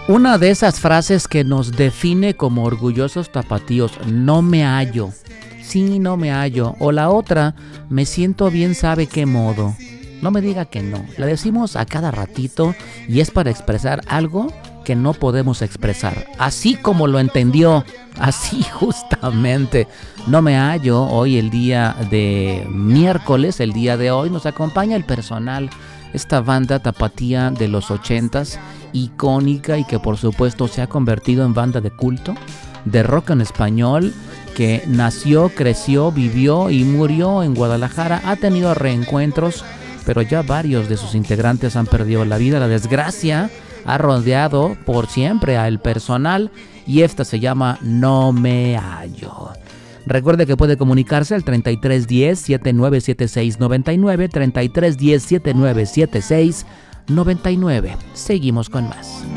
Una de esas frases que nos define como orgullosos tapatíos: no me hallo. Sí, no me hallo. O la otra: me siento bien, ¿sabe qué modo? No me diga que no. La decimos a cada ratito y es para expresar algo que no podemos expresar. Así como lo entendió. Así justamente. No me hallo. Hoy, el día de miércoles, el día de hoy, nos acompaña el personal. Esta banda tapatía de los 80s, icónica, y que por supuesto se ha convertido en banda de culto, de rock en español, que nació, creció, vivió y murió en Guadalajara. Ha tenido reencuentros, pero ya varios de sus integrantes han perdido la vida. La desgracia ha rodeado por siempre al personal y esta se llama No me hallo. Recuerde que puede comunicarse al 3310-797699, 3310-797699. Seguimos con más.